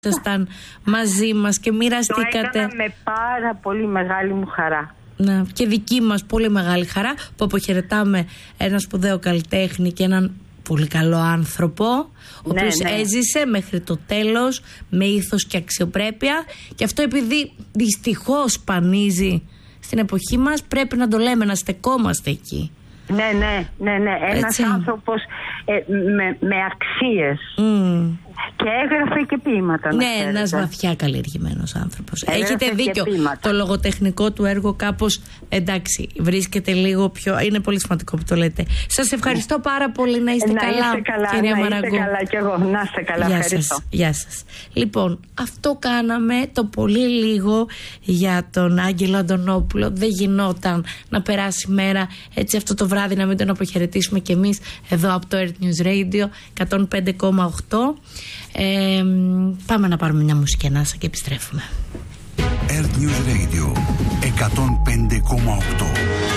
ήσασταν μαζί μας και μοιραστήκατε. Το έκανα με πάρα πολύ μεγάλη μου χαρά. Ναι, και δική μας πολύ μεγάλη χαρά που αποχαιρετάμε ένα σπουδαίο καλλιτέχνη και έναν πολύ καλό άνθρωπο, ο οποίος έζησε μέχρι το τέλος με ήθος και αξιοπρέπεια, και αυτό επειδή δυστυχώς σπανίζει στην εποχή μας, πρέπει να το λέμε, να στεκόμαστε εκεί. Ναι. Ένας άνθρωπος με αξίες. Και έγραφε και ποίηματα. Ναι, ένας βαθιά καλλιεργημένος άνθρωπος. Έχετε δίκιο. Το λογοτεχνικό του έργο κάπως, εντάξει, βρίσκεται λίγο πιο. Είναι πολύ σημαντικό που το λέτε. Σας ευχαριστώ πάρα πολύ. Να είστε καλά, κυρία Μαραγκού. Να είστε καλά κι εγώ. Να είστε καλά. Ευχαριστώ. Γεια σας. Λοιπόν, αυτό κάναμε το πολύ λίγο για τον Άγγελο Αντωνόπουλο. Δεν γινόταν να περάσει μέρα έτσι αυτό το βράδυ να μην τον αποχαιρετήσουμε κι εμείς εδώ από το Earth News Radio 105,8. Πάμε να πάρουμε μια μουσική ανάσα και επιστρέφουμε. Earth News Radio 105,8.